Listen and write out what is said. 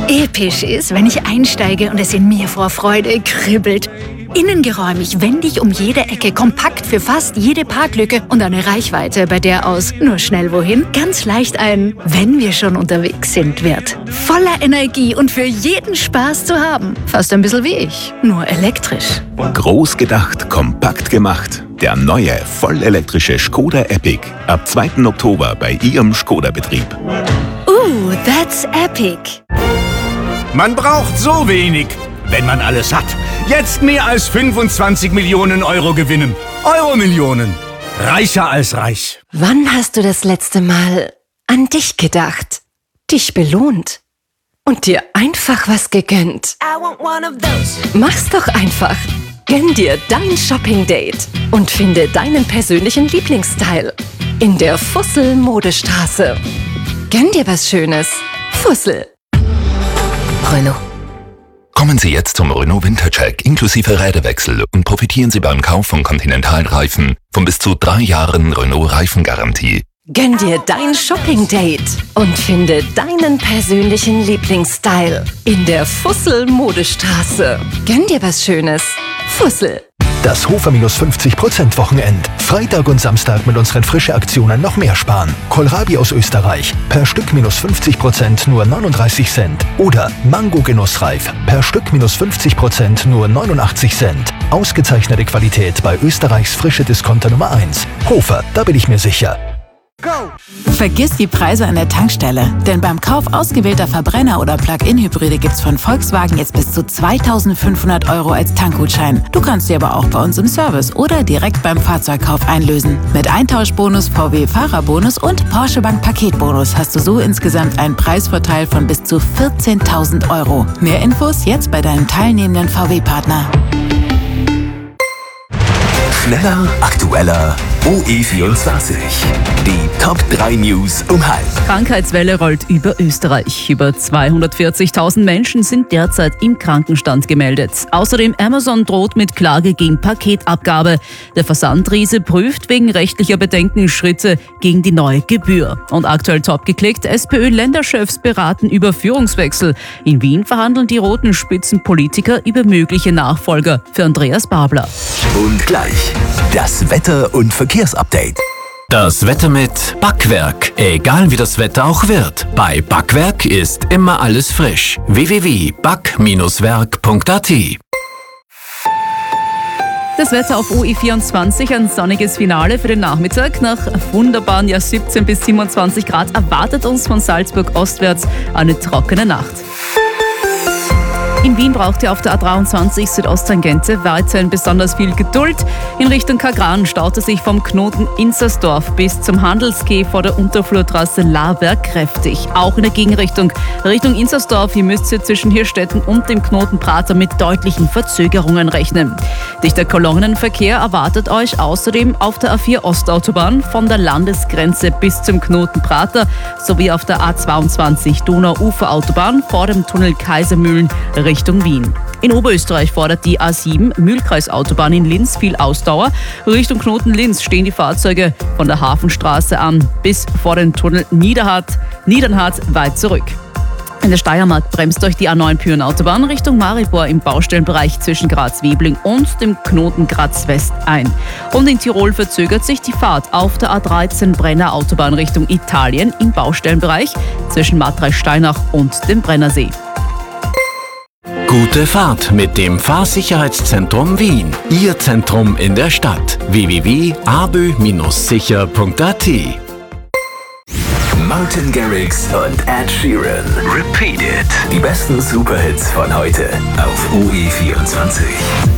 Episch ist, wenn ich einsteige und es in mir vor Freude kribbelt. Innengeräumig, wendig um jede Ecke, kompakt für fast jede Parklücke und eine Reichweite, bei der aus nur schnell wohin ganz leicht ein "Wenn wir schon unterwegs sind" wird. Voller Energie und für jeden Spaß zu haben. Fast ein bisschen wie ich, nur elektrisch. Groß gedacht, kompakt gemacht. Der neue, vollelektrische Škoda Epic. Ab 2. Oktober bei Ihrem Škoda-Betrieb. That's epic. Man braucht so wenig, wenn man alles hat. Jetzt mehr als 25 Millionen Euro gewinnen. Euro-Millionen. Reicher als reich. Wann hast du das letzte Mal an dich gedacht, dich belohnt und dir einfach was gegönnt? Mach's doch einfach. Gönn dir dein Shopping-Date und finde deinen persönlichen Lieblingsstyle in der Fussel-Modestraße. Gönn dir was Schönes. Fussel. Renault. Kommen Sie jetzt zum Renault Wintercheck inklusive Räderwechsel und profitieren Sie beim Kauf von Continental-Reifen von bis zu 3 Jahren Renault-Reifengarantie. Gönn dir dein Shopping-Date und finde deinen persönlichen Lieblingsstyle in der Fussel-Modestraße. Gönn dir was Schönes. Fussel. Das Hofer minus 50% Wochenend. Freitag und Samstag mit unseren frische Aktionen noch mehr sparen. Kohlrabi aus Österreich. Per Stück minus 50% nur 39 Cent. Oder Mango Genussreif. Per Stück minus 50% nur 89 Cent. Ausgezeichnete Qualität bei Österreichs frische Discounter Nummer 1. Hofer, da bin ich mir sicher. Vergiss die Preise an der Tankstelle, denn beim Kauf ausgewählter Verbrenner- oder Plug-in-Hybride gibt's von Volkswagen jetzt bis zu 2.500 € als Tankgutschein. Du kannst sie aber auch bei uns im Service oder direkt beim Fahrzeugkauf einlösen. Mit Eintauschbonus, VW-Fahrerbonus und Porsche Bank Paketbonus hast du so insgesamt einen Preisvorteil von bis zu 14.000 €. Mehr Infos jetzt bei deinem teilnehmenden VW-Partner. Schneller, aktueller, OE24. Die Top 3 News um halb. Krankheitswelle rollt über Österreich. Über 240.000 Menschen sind derzeit im Krankenstand gemeldet. Außerdem Amazon droht mit Klage gegen Paketabgabe. Der Versandriese prüft wegen rechtlicher Bedenken Schritte gegen die neue Gebühr. Und aktuell top geklickt, SPÖ-Länderchefs beraten über Führungswechsel. In Wien verhandeln die roten Spitzenpolitiker über mögliche Nachfolger für Andreas Babler. Und gleich das Wetter- und Verkehrsupdate. Das Wetter mit Backwerk. Egal wie das Wetter auch wird. Bei Backwerk ist immer alles frisch. www.back-werk.at. Das Wetter auf OE24, ein sonniges Finale für den Nachmittag. Nach wunderbaren 17 bis 27 Grad erwartet uns von Salzburg ostwärts eine trockene Nacht. In Wien braucht ihr auf der A23 Südosttangente weiterhin besonders viel Geduld. In Richtung Kagran staut es sich vom Knoten Inzersdorf bis zum Handelsquai vor der Unterflurtrasse Laberg kräftig. Auch in der Gegenrichtung Richtung Inzersdorf, hier müsst ihr zwischen Hirstetten und dem Knoten Prater mit deutlichen Verzögerungen rechnen. Dichter Kolonnenverkehr erwartet euch außerdem auf der A4 Ostautobahn von der Landesgrenze bis zum Knoten Prater sowie auf der A22 Donau-Ufer-Autobahn vor dem Tunnel Kaisermühlen Richtung Wien. In Oberösterreich fordert die A7 Mühlkreisautobahn in Linz viel Ausdauer. Richtung Knoten Linz stehen die Fahrzeuge von der Hafenstraße an bis vor den Tunnel Niedernhart weit zurück. In der Steiermark bremst euch die A9 Pyrenautobahn Richtung Maribor im Baustellenbereich zwischen Graz-Webling und dem Knoten Graz-West ein. Und in Tirol verzögert sich die Fahrt auf der A13 Brenner Autobahn Richtung Italien im Baustellenbereich zwischen Matrei-Steinach und dem Brennersee. Gute Fahrt mit dem Fahrsicherheitszentrum Wien. Ihr Zentrum in der Stadt. www.abö-sicher.at. Martin Garrix und Ed Sheeran. Repeat It. Die besten Superhits von heute auf OE24.